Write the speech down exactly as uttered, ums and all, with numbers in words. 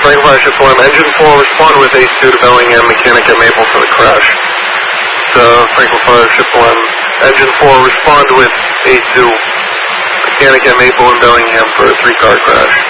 Franklin Fire Ship four M, Engine four, respond with Ace two to Bellingham, mechanic at Maple for the crash. So, Franklin Fire Ship four M, Engine four, respond with Ace two, mechanic at Maple and Bellingham for a three-car crash.